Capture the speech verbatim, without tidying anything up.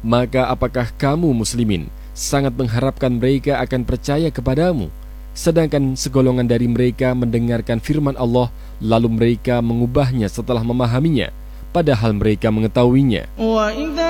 Maka apakah kamu muslimin sangat mengharapkan mereka akan percaya kepadamu, sedangkan segolongan dari mereka mendengarkan firman Allah lalu mereka mengubahnya setelah memahaminya, padahal mereka mengetahuinya?